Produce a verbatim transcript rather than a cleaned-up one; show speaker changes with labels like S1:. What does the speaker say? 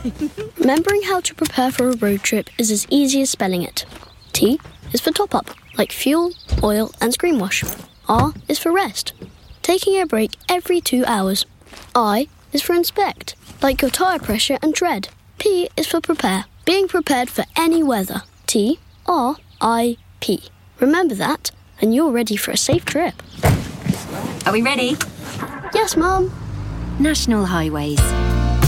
S1: Remembering how to prepare for a road trip is as easy as spelling it. T is for top-up, like fuel, oil and screen wash. R is for rest, taking a break every two hours. I is for inspect, like your tyre pressure and tread. P is for prepare, being prepared for any weather. T, R, I, P. Remember that, and you're ready for a safe trip.
S2: Are we ready?
S1: Yes, Mum.
S2: National Highways.